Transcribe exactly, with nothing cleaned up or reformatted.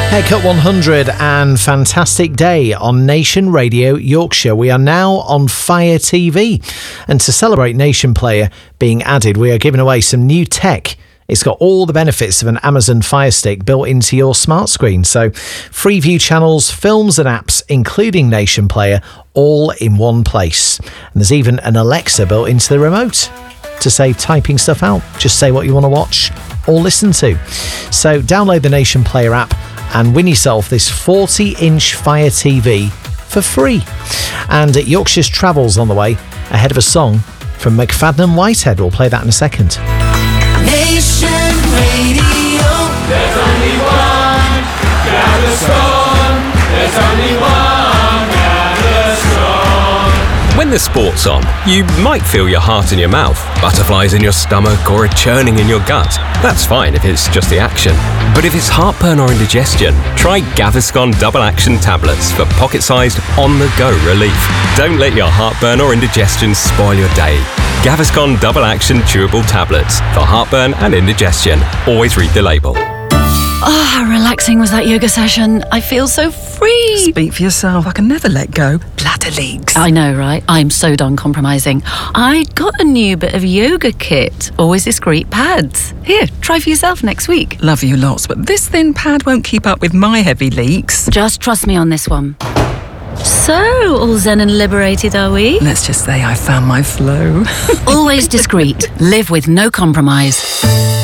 Haircut one hundred and fantastic day on Nation Radio Yorkshire. We are now on Fire T V. And to celebrate Nation Player being added, we are giving away some new tech. It's got all the benefits of an Amazon Fire Stick built into your smart screen. So free view channels, films and apps, including Nation Player, all in one place. And there's even an Alexa built into the remote to save typing stuff out. Just say what you want to watch or listen to. So download the Nation Player app and win yourself this forty inch Fire T V for free. And Yorkshire's Travel's on the way ahead of a song from McFadden and Whitehead. We'll play that in a second. Nation Radio. There's only one Gaviscon. There's only one Gaviscon. When the sport's on, you might feel your heart in your mouth, butterflies in your stomach, or a churning in your gut. That's fine if it's just the action. But if it's heartburn or indigestion, try Gaviscon Double Action Tablets for pocket-sized, on-the-go relief. Don't let your heartburn or indigestion spoil your day. Gaviscon Double Action Chewable Tablets for heartburn and indigestion. Always read the label. Oh, how relaxing was that yoga session. I feel so free. Speak for yourself. I can never let go. Bladder leaks. I know, right? I'm so done compromising. I got a new bit of yoga kit. Always discreet pads. Here, try for yourself next week. Love you lots, but this thin pad won't keep up with my heavy leaks. Just trust me on this one. So, all zen and liberated, are we? Let's just say I found my flow. Always discreet. Live with no compromise.